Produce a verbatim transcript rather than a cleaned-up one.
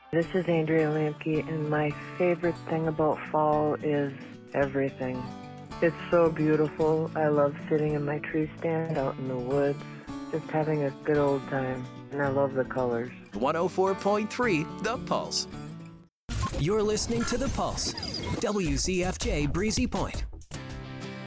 This is Andrea Lamke, and my favorite thing about fall is everything. It's so beautiful. I love sitting in my tree stand out in the woods, just having a good old time, and I love the colors. one oh four point three The Pulse. You're listening to The Pulse. W C F J Breezy Point.